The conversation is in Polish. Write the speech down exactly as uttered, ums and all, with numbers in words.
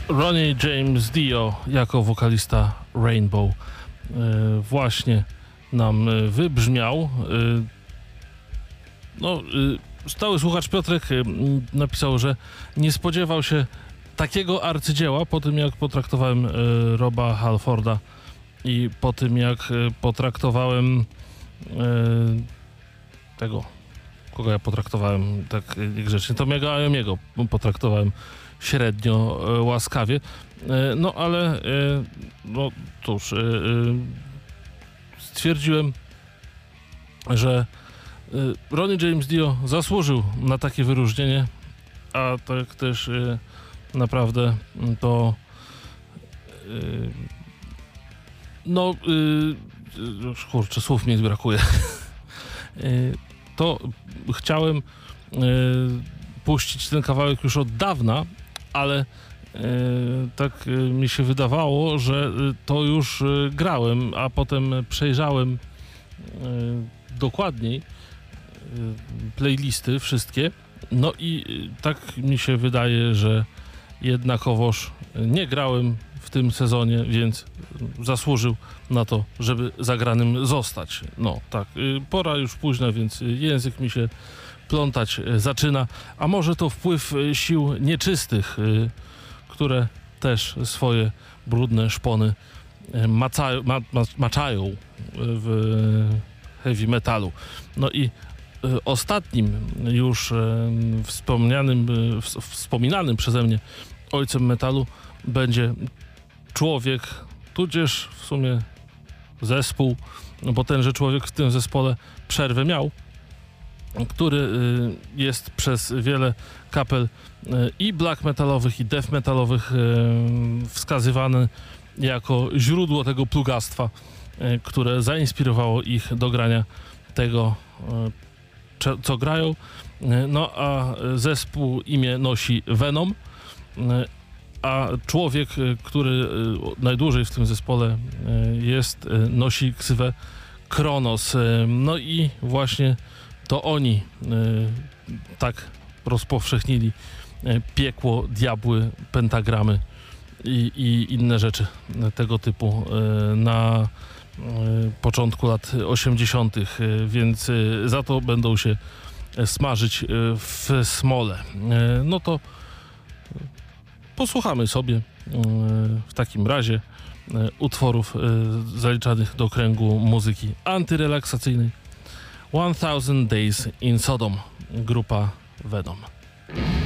Ronnie James Dio jako wokalista Rainbow e, właśnie nam wybrzmiał. E, no, e, stały słuchacz Piotrek e, napisał, że nie spodziewał się takiego arcydzieła po tym, jak potraktowałem e, Roba Halforda i po tym, jak e, potraktowałem e, tego, kogo ja potraktowałem tak niegrzecznie, to Mega Ayomiego potraktowałem średnio e, łaskawie. E, no ale e, no cóż, e, e, stwierdziłem, że e, Ronnie James Dio zasłużył na takie wyróżnienie, a tak też e, naprawdę to e, no e, kurczę, słów mi brakuje. e, to chciałem e, puścić ten kawałek już od dawna, ale e, tak e, mi się wydawało, że e, to już e, grałem, a potem przejrzałem e, dokładniej e, playlisty wszystkie, no i e, tak mi się wydaje, że jednakowoż nie grałem w tym sezonie, więc zasłużył na to, żeby zagranym zostać. No tak, e, pora już późna, więc język mi się plątać zaczyna, a może to wpływ sił nieczystych, które też swoje brudne szpony macają, ma, ma, maczają w heavy metalu. No i ostatnim już wspomnianym, wspominanym przeze mnie ojcem metalu będzie człowiek, tudzież w sumie zespół, no bo tenże człowiek w tym zespole przerwę miał, który jest przez wiele kapel i black metalowych, i death metalowych wskazywany jako źródło tego plugastwa, które zainspirowało ich do grania tego, co grają. No a zespół imię nosi Venom, a człowiek, który najdłużej w tym zespole jest, nosi ksywę Kronos. No i właśnie to oni y, tak rozpowszechnili y, piekło, diabły, pentagramy i, i inne rzeczy tego typu y, na y, początku lat osiemdziesiątych, y, więc y, za to będą się smażyć y, w smole. Y, no to posłuchamy sobie y, w takim razie y, utworów y, zaliczanych do kręgu muzyki antyrelaksacyjnej. One Thousand Days in Sodom, grupa Venom.